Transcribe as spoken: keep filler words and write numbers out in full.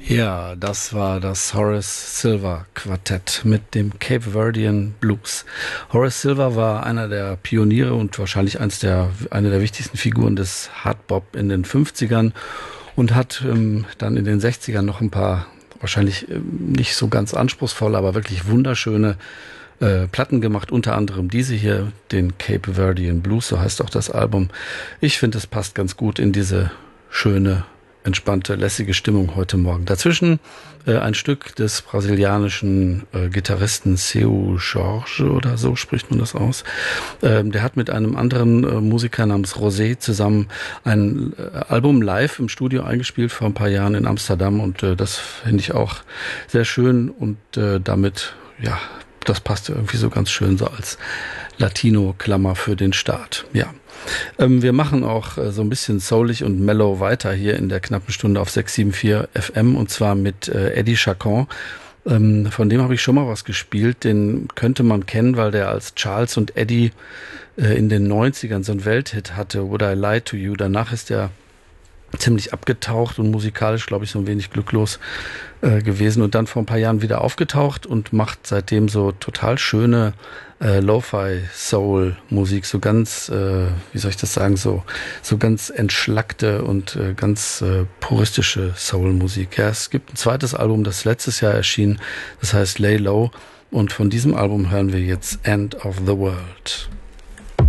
Ja, das war das Horace Silver Quartett mit dem Cape Verdean Blues. Horace Silver war einer der Pioniere und wahrscheinlich eins der, eine der wichtigsten Figuren des Hardbop in den fünfzigern und hat ähm, dann in den sechzigern noch ein paar, wahrscheinlich ähm, nicht so ganz anspruchsvolle, aber wirklich wunderschöne äh, Platten gemacht, unter anderem diese hier, den Cape Verdean Blues, so heißt auch das Album. Ich finde, es passt ganz gut in diese schöne, entspannte, lässige Stimmung heute Morgen. Dazwischen äh, ein Stück des brasilianischen äh, Gitarristen Seu Jorge oder so spricht man das aus. Ähm, der hat mit einem anderen äh, Musiker namens Rosé zusammen ein äh, Album live im Studio eingespielt vor ein paar Jahren in Amsterdam und äh, das finde ich auch sehr schön und äh, damit, ja, das passt irgendwie so ganz schön so als Latino-Klammer für den Start. Ja. Ähm, wir machen auch äh, so ein bisschen soulig und mellow weiter hier in der knappen Stunde auf sechs sieben vier F M und zwar mit äh, Eddie Chacon. Ähm, von dem habe ich schon mal was gespielt. Den könnte man kennen, weil der als Charles und Eddie äh, in den neunzigern so einen Welthit hatte, Would I Lie to You. Danach ist er ziemlich abgetaucht und musikalisch, glaube ich, so ein wenig glücklos äh, gewesen und dann vor ein paar Jahren wieder aufgetaucht und macht seitdem so total schöne äh, Lo-Fi-Soul-Musik, so ganz, äh, wie soll ich das sagen, so so ganz entschlackte und äh, ganz äh, puristische Soul-Musik. Ja, es gibt ein zweites Album, das letztes Jahr erschien, das heißt Lay Low und von diesem Album hören wir jetzt End of the World.